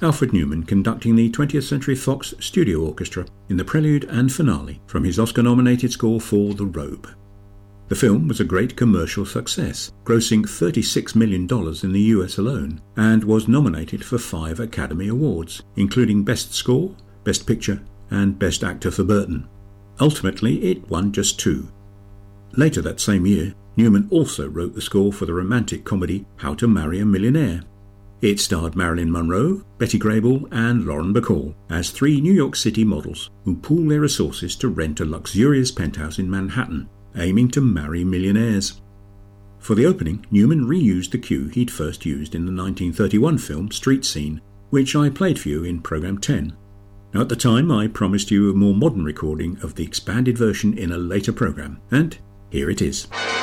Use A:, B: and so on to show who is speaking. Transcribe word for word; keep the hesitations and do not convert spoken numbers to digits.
A: Alfred Newman conducting the twentieth Century Fox Studio Orchestra in the prelude and finale from his Oscar-nominated score for The Robe. The film was a great commercial success, grossing thirty-six million dollars in the U S alone, and was nominated for five Academy Awards, including Best Score, Best Picture, and Best Actor for Burton. Ultimately, it won just two. Later that same year, Newman also wrote the score for the romantic comedy How to Marry a Millionaire. It starred Marilyn Monroe, Betty Grable, and Lauren Bacall as three New York City models who pool their resources to rent a luxurious penthouse in Manhattan, aiming to marry millionaires. For the opening, Newman reused the cue he'd first used in the nineteen thirty-one film Street Scene, which I played for you in Programme ten. Now, at the time, I promised you a more modern recording of the expanded version in a later programme, and here it is.